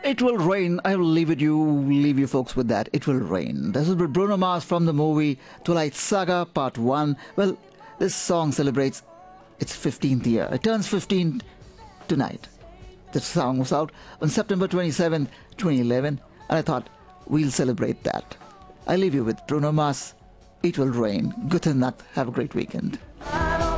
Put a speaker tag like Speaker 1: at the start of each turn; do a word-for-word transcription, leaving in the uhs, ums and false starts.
Speaker 1: It will rain. I will leave it you, leave you folks with that. It will rain. This is Bruno Mars from the movie Twilight Saga Part One. Well, this song celebrates its fifteenth year. It turns fifteen tonight. The song was out on September twenty-seventh, twenty eleven, and I thought we'll celebrate that. I leave you with Bruno Mars. It will rain. Gute Nacht. Have a great weekend.